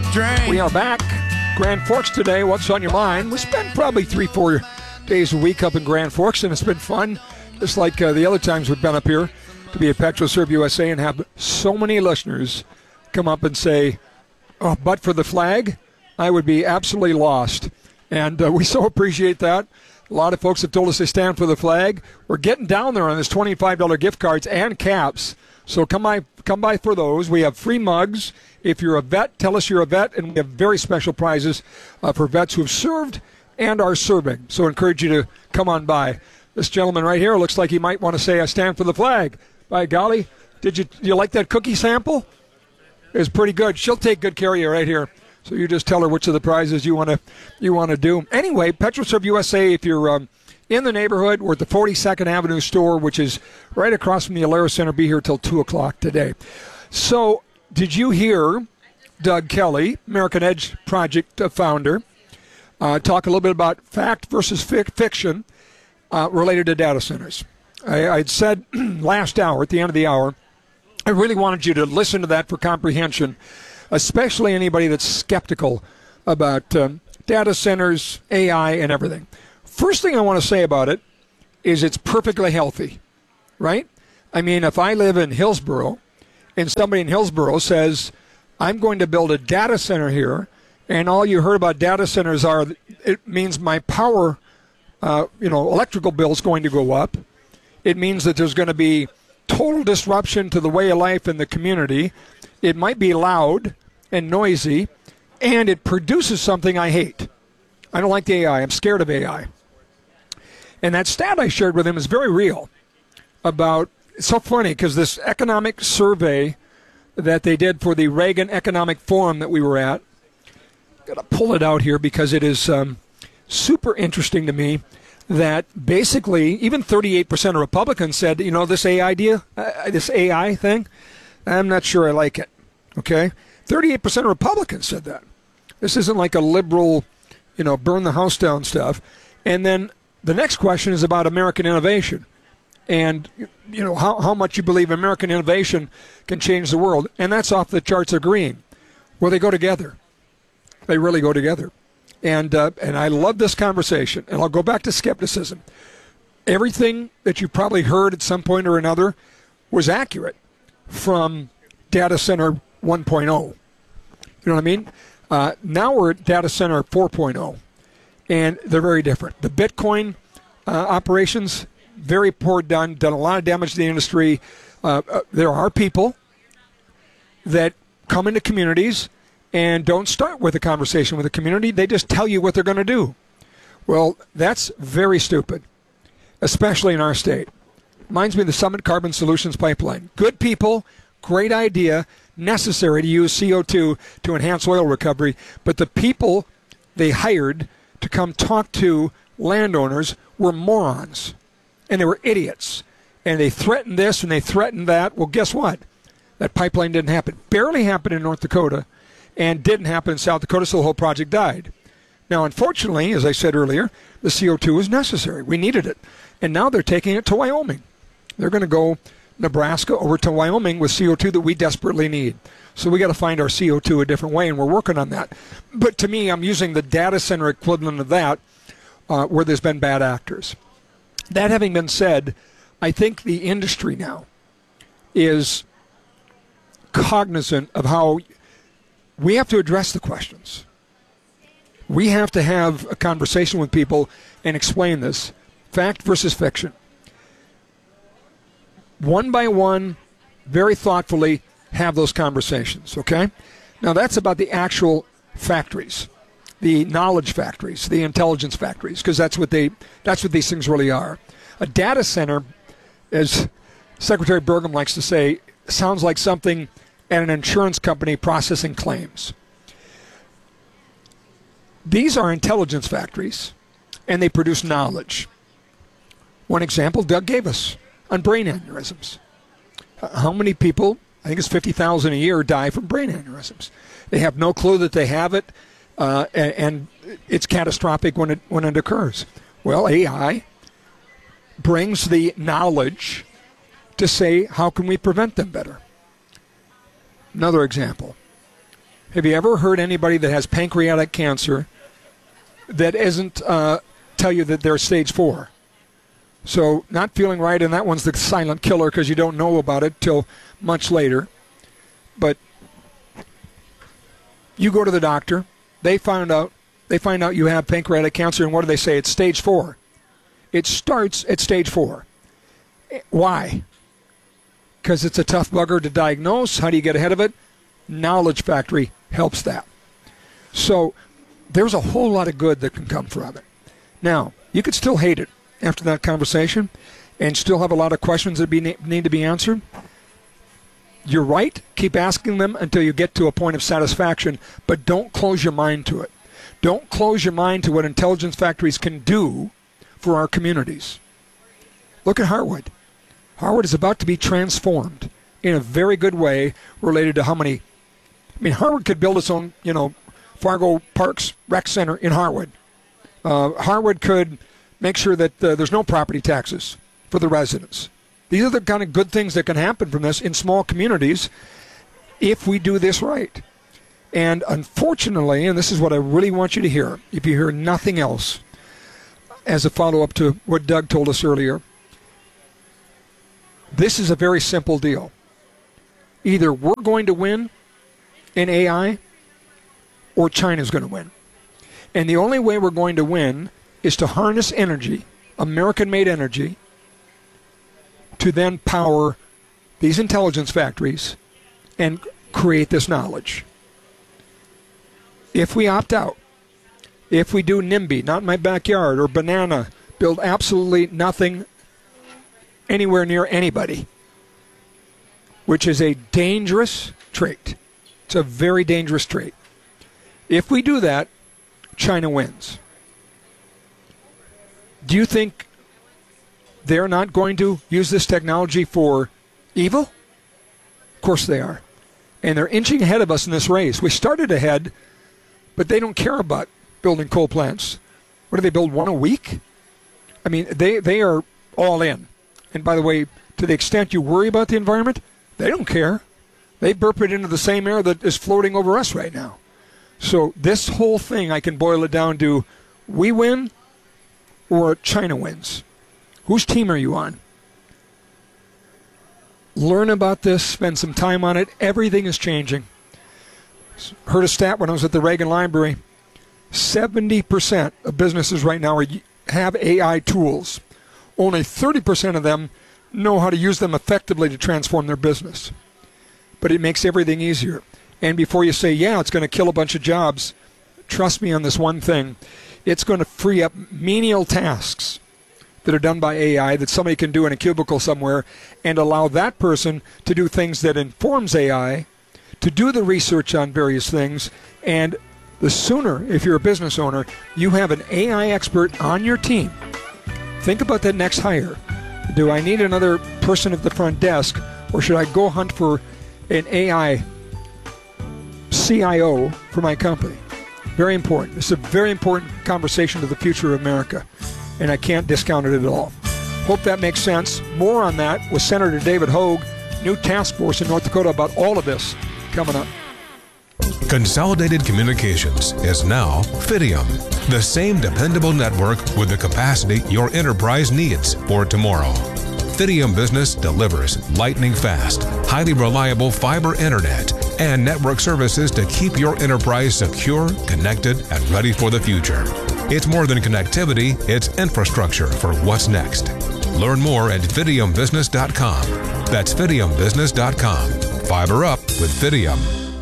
drink. We are back. Grand Forks today. What's on your mind? We spend probably 3-4 days a week up in Grand Forks, and it's been fun, just like the other times we've been up here to be at PetroServe USA and have so many listeners come up and say, oh, but for the flag, I would be absolutely lost. And we so appreciate that. A lot of folks have told us they stand for the flag. We're getting down there on this $25 gift cards and caps. So come by for those. We have free mugs. If you're a vet, tell us you're a vet, and we have very special prizes for vets who have served and are serving. So I encourage you to come on by. This gentleman right here looks like he might want to say, I stand for the flag. By golly, did you like that cookie sample? It was pretty good. She'll take good care of you right here. So you just tell her which of the prizes you want to do. Anyway, PetroServe USA, if you're in the neighborhood, we're at the 42nd Avenue store, which is right across from the Alara Center. Be here till 2 o'clock today. So did you hear Doug Kelly, American Edge Project founder, talk a little bit about fact versus fiction related to data centers? I'd said last hour, at the end of the hour, I really wanted you to listen to that for comprehension, especially anybody that's skeptical about data centers, AI, and everything. First thing I want to say about it is it's perfectly healthy, right? I mean, if I live in Hillsboro and somebody in Hillsboro says, I'm going to build a data center here, and all you heard about data centers are, it means my power, electrical bill is going to go up. It means that there's going to be total disruption to the way of life in the community. It might be loud and noisy, and it produces something I hate. I don't like the AI. I'm scared of AI. And that stat I shared with him is very real about, it's so funny because this economic survey that they did for the Reagan Economic Forum that we were at, got to pull it out here because it is super interesting to me that basically even 38% of Republicans said, this AI thing, I'm not sure I like it. Okay? 38% of Republicans said that. This isn't like a liberal, burn the house down stuff. And then the next question is about American innovation and, how much you believe American innovation can change the world. And that's off the charts agreeing. Well, they go together. They really go together. And I love this conversation. And I'll go back to skepticism. Everything that you probably heard at some point or another was accurate from data center 1.0. You know what I mean? Now we're at data center 4.0. And they're very different. The Bitcoin operations, very poor done a lot of damage to the industry. There are people that come into communities and don't start with a conversation with the community. They just tell you what they're going to do. Well, that's very stupid, especially in our state. Reminds me of the Summit Carbon Solutions Pipeline. Good people, great idea, necessary to use CO2 to enhance oil recovery, but the people they hired to come talk to landowners were morons, and they were idiots, and they threatened this and they threatened that. Well, guess what? That pipeline didn't happen. Barely happened in North Dakota, and didn't happen in South Dakota, so the whole project died. Now, unfortunately, as I said earlier, the CO2 was necessary. We needed it. And now they're taking it to Wyoming. They're going to go Nebraska over to Wyoming with CO2 that we desperately need. So we got to find our CO2 a different way, and we're working on that. But to me, I'm using the data center equivalent of that where there's been bad actors. That having been said, I think the industry now is cognizant of how we have to address the questions. We have to have a conversation with people and explain this. Fact versus fiction. One by one, very thoughtfully, have those conversations, okay? Now, that's about the actual factories, the knowledge factories, the intelligence factories, because that's what these things really are. A data center, as Secretary Burgum likes to say, sounds like something at an insurance company processing claims. These are intelligence factories, and they produce knowledge. One example Doug gave us on brain aneurysms. How many people, I think it's 50,000 a year, die from brain aneurysms? They have no clue that they have it, and it's catastrophic when it occurs. Well, AI brings the knowledge to say, how can we prevent them better? Another example. Have you ever heard anybody that has pancreatic cancer that isn't tell you that they're stage 4? So not feeling right, and that one's the silent killer because you don't know about it till much later. But you go to the doctor, they find out you have pancreatic cancer, and what do they say? It's stage 4. It starts at stage 4. Why? Because it's a tough bugger to diagnose. How do you get ahead of it? Knowledge Factory helps that. So there's a whole lot of good that can come from it. Now, you could still hate it after that conversation and still have a lot of questions that need to be answered. You're right. Keep asking them until you get to a point of satisfaction, but don't close your mind to it. Don't close your mind to what intelligence factories can do for our communities. Look at Harwood. Harwood is about to be transformed in a very good way related to how many... Harwood could build its own, Fargo Parks Rec Center in Harwood. Harwood could make sure that there's no property taxes for the residents. These are the kind of good things that can happen from this in small communities if we do this right. And unfortunately, and this is what I really want you to hear, if you hear nothing else, as a follow-up to what Doug told us earlier, this is a very simple deal. Either we're going to win in AI or China's going to win. And the only way we're going to win is to harness energy, American-made energy, to then power these intelligence factories and create this knowledge. If we opt out, if we do NIMBY, not in my backyard, or banana, build absolutely nothing anywhere near anybody, which is a dangerous trait. It's a very dangerous trait. If we do that, China wins. Do you think they're not going to use this technology for evil? Of course they are. And they're inching ahead of us in this race. We started ahead, but they don't care about building coal plants. What do they build, one a week? They are all in. And by the way, to the extent you worry about the environment, they don't care. They burp it into the same air that is floating over us right now. So this whole thing, I can boil it down to, we win or China wins. Whose team are you on? Learn about this, spend some time on it. Everything is changing. Heard a stat when I was at the Reagan Library. 70% of businesses right now have AI tools. Only 30% of them know how to use them effectively to transform their business. But it makes everything easier. And before you say, yeah, it's going to kill a bunch of jobs, trust me on this one thing. It's going to free up menial tasks that are done by AI that somebody can do in a cubicle somewhere and allow that person to do things that informs AI, to do the research on various things. And the sooner, if you're a business owner, you have an AI expert on your team. Think about that next hire. Do I need another person at the front desk, or should I go hunt for an AI CIO for my company? Very important. This is a very important conversation to the future of America, and I can't discount it at all. Hope that makes sense. More on that with Senator David Hogue, new task force in North Dakota about all of this coming up. Consolidated Communications is now Fidium, the same dependable network with the capacity your enterprise needs for tomorrow. Fidium Business delivers lightning fast, highly reliable fiber internet and network services to keep your enterprise secure, connected, and ready for the future. It's more than connectivity, it's infrastructure for what's next. Learn more at fidiumbusiness.com. That's fidiumbusiness.com. Fiber up with Fidium.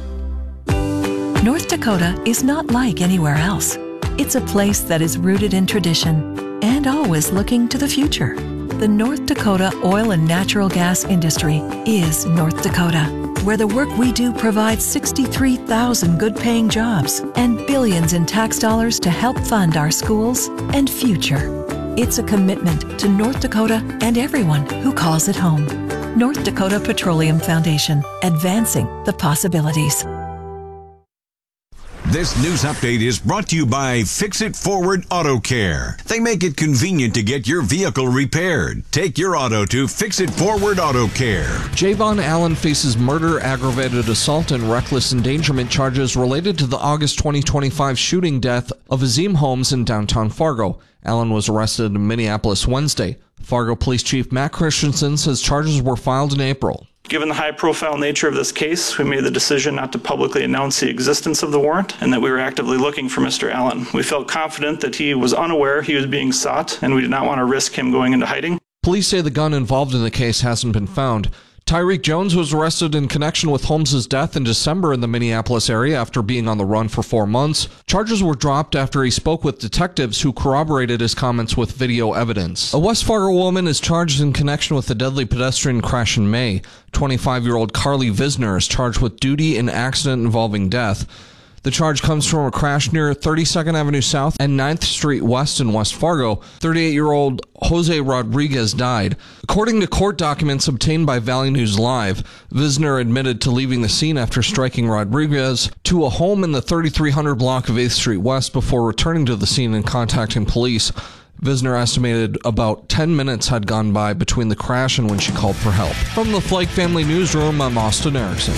North Dakota is not like anywhere else. It's a place that is rooted in tradition and always looking to the future. The North Dakota oil and natural gas industry is North Dakota, where the work we do provides 63,000 good-paying jobs and billions in tax dollars to help fund our schools and future. It's a commitment to North Dakota and everyone who calls it home. North Dakota Petroleum Foundation, advancing the possibilities. This news update is brought to you by Fix It Forward Auto Care. They make it convenient to get your vehicle repaired. Take your auto to Fix It Forward Auto Care. Javon Allen faces murder, aggravated assault, and reckless endangerment charges related to the August 2025 shooting death of Azim Holmes in downtown Fargo. Allen was arrested in Minneapolis Wednesday. Fargo Police Chief Matt Christensen says charges were filed in April. Given the high-profile nature of this case, we made the decision not to publicly announce the existence of the warrant and that we were actively looking for Mr. Allen. We felt confident that he was unaware he was being sought, and we did not want to risk him going into hiding. Police say the gun involved in the case hasn't been found. Tyreek Jones was arrested in connection with Holmes' death in December in the Minneapolis area after being on the run for 4 months. Charges were dropped after he spoke with detectives who corroborated his comments with video evidence. A West Fargo woman is charged in connection with the deadly pedestrian crash in May. 25-year-old Carly Visner is charged with duty in accident involving death. The charge comes from a crash near 32nd Avenue South and 9th Street West in West Fargo. 38-year-old Jose Rodriguez died. According to court documents obtained by Valley News Live, Visner admitted to leaving the scene after striking Rodriguez to a home in the 3300 block of 8th Street West before returning to the scene and contacting police. Visner estimated about 10 minutes had gone by between the crash and when she called for help. From the Flake Family Newsroom, I'm Austin Erickson.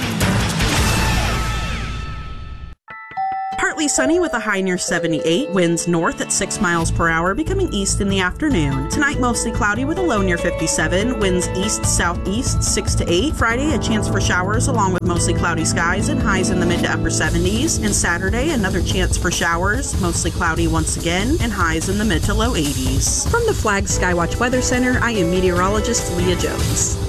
Partly sunny with a high near 78, winds north at 6 miles per hour, becoming east in the afternoon. Tonight, mostly cloudy with a low near 57, winds east-southeast 6 to 8. Friday, a chance for showers along with mostly cloudy skies and highs in the mid to upper 70s. And Saturday, another chance for showers, mostly cloudy once again, and highs in the mid to low 80s. From the Flag Skywatch Weather Center, I am meteorologist Leah Jones.